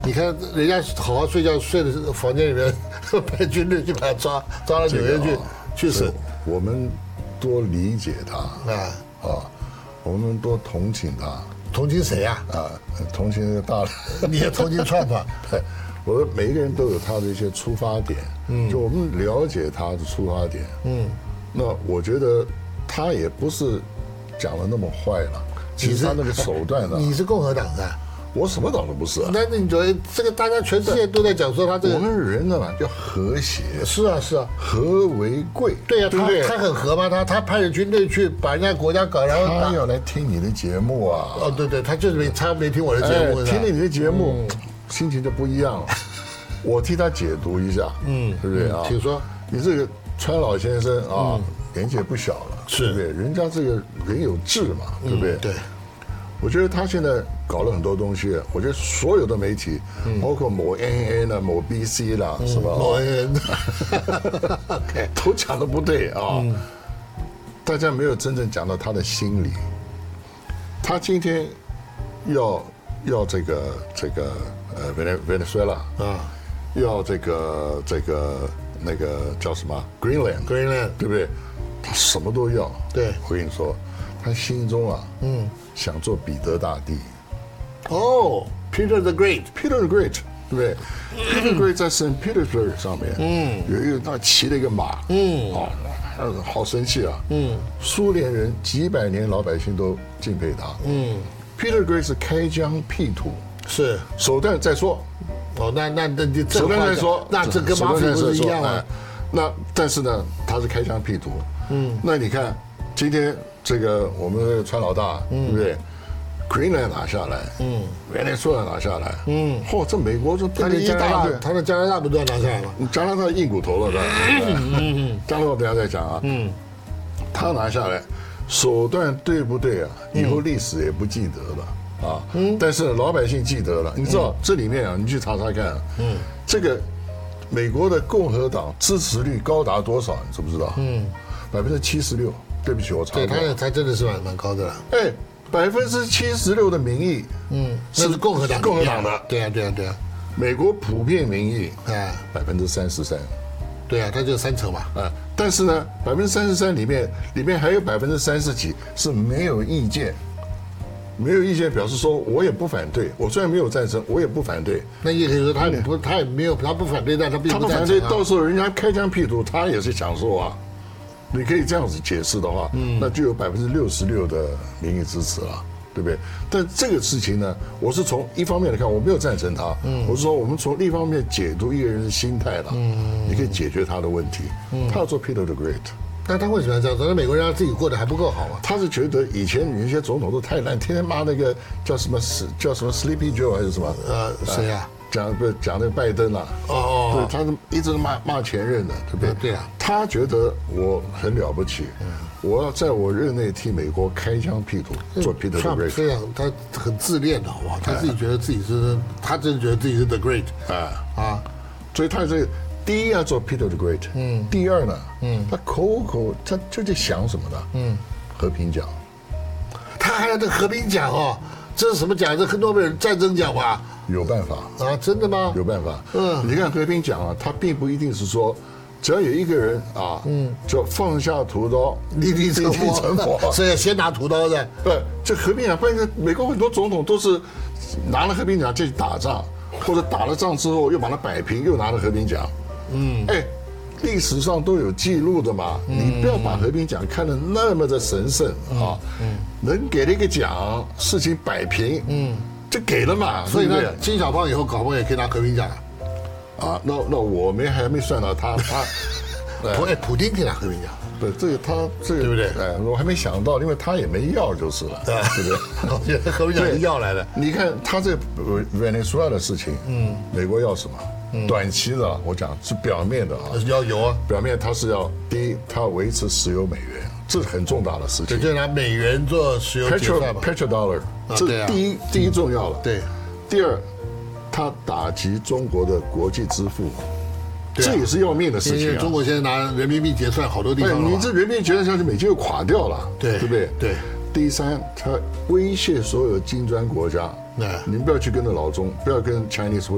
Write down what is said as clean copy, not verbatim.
你看人家好好睡觉，睡的房间里面，派军队去把他抓到纽约去审。 我们多理解他我们多同情他。 同情谁呀？ 同情那个大人。 你也同情川普？ 对，我说每一个人都有他的一些出发点，就我们了解他的出发点，那我觉得他也不是讲的那么坏了，其实他那个手段呢， 你是共和党的。 我什么党都不是啊。 那你觉得这个大家全世界都在讲说他这个， 我们人呢要和谐。 是啊， 和为贵。 对呀，他很和吗？他派了军队去把人家国家搞，然后他要来听你的节目啊。 对，他就是没听我的节目， 听了你的节目，心情就不一样了。我替他解读一下，对不对啊？ 请说。 你这个川老先生啊，年纪也不小了，对不对？人家这个人有志嘛，对不对？ 对。 我觉得他现在搞了很多东西，我觉得所有的媒体，包括某 NN 啦、某 BC 啦，是吧？ 某 NN 都讲的不对啊。大家没有真正讲到他的心理。他今天要这个Venezuela 要这个那个叫什么 Greenland， 对不对？他什么都要。 对， 我跟你说，他心中想做彼得大帝。 Peter the Great， 对不对？Peter the Great 在 St. Petersburg 上面，有一个他骑了一个马，好生气啊，苏联人几百年老百姓都敬佩他，Peter the Great 是开疆辟土， 是手段再说， 那你手段再说， 那这跟马匪不是一样吗？ 那但是呢，他是开疆辟土，那你看今天这个我们的川老大，对不对？Greenland 拿下来，Venezuela 拿下来，这美国这他的加拿大，他的加拿大不都要拿下来吗？ 加拿大硬骨头了，加拿大等下再讲啊，他拿下来，手段对不对啊？以后历史也不记得了啊，但是老百姓记得了。你知道这里面啊，你去查查看，这个美国的共和党支持率高达多少？你知不知道？76%。对不起，我查过。 对，他真的是蛮高的了。 76%的民意， 是共和党的。 对啊。 美国普遍民意33%。 对啊，他就3成嘛。 但是呢，33%里面还有30几是没有意见，表示说我也不反对，我虽然没有赞成，我也不反对。 那也可以说他不反对，但他并不赞成。 他不反对，到时候人家开疆辟土，他也是享受啊。你可以这样子解释的话，那就有66%的民意支持了，对不对？但这个事情呢，我是从一方面来看，我没有赞成他，我是说我们从另一方面解读一个人的心态了，你可以解决他的问题。他要做 Peter the Great， 但他为什么要这样做？那美国人他自己过得还不够好吗？ 他是觉得以前有一些总统都太烂，天天骂那个叫什么 Sleepy Joe 还是什么？ 谁呀？ 讲那个拜登啦，对，他是一直骂前任的，对不对？ 对啊， 他觉得我很了不起，我要在我任内替美国开疆辟土，做 Peter the Great。 非常，他很自恋的，好不好？他自己觉得自己是，他真的觉得自己是 the great， 所以他这个第一要做 Peter the Great，第二呢，他口他究竟想什么呢？和平奖， 他还有这个和平奖哦，这是什么奖？这是诺贝尔战争奖吧？ 有办法啊？真的吗？ 有办法。你看和平奖啊，它并不一定是说，只要有一个人啊，就放下屠刀， 立地成佛，所以先拿屠刀的。 对，这和平奖，不然美国很多总统都是拿了和平奖就去打仗，或者打了仗之后又把它摆平，又拿了和平奖。历史上都有记录的嘛，你不要把和平奖看得那么的神圣啊。能给了一个奖，事情摆平，就给了嘛。 所以呢，金小胖以后搞不好也可以拿和平奖啊。那我还没算到他， 普丁可以拿和平奖。 对，这个对不对？ 我还没想到，因为他也没要就是了，对不对？ 我觉得和平奖是要来的。 你看他这 Venezuela 的事情，美国要什么？短期的，我讲是表面的啊， 要有啊。 表面他是要第一，他要维持石油美元，这是很重大的事情。 就拿美元做石油结算嘛。 Petrodollar， 这是第一重要了。 对。 第二，他打击中国的国际支付。这也是要命的事情。 中国现在拿人民币结算，好多地方。 你这人民币结算下去，美金又垮掉了， 对不对？ 对。 第三，他威胁所有金砖国家，你们不要去跟着老中，不要跟 Chinese